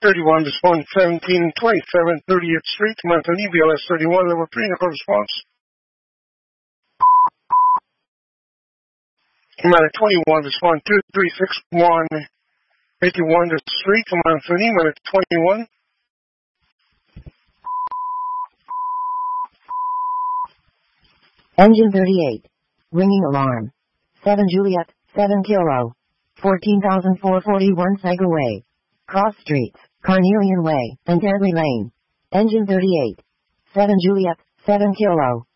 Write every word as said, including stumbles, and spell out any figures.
thirty-one, respond seventeen twenty-seven thirtieth Street, Montoni, B L S thirty-one, level three, no response. Matter twenty-one, respond two three six one eighty-one the Street, Montoni, matter twenty-one. Engine thirty-eight. Ringing alarm. seven Juliet, seven Kilo. fourteen thousand four hundred forty-one Sega Way. Cross Streets, Carnelian Way, and Dudley Lane. Engine thirty-eight. seven Juliet, seven Kilo.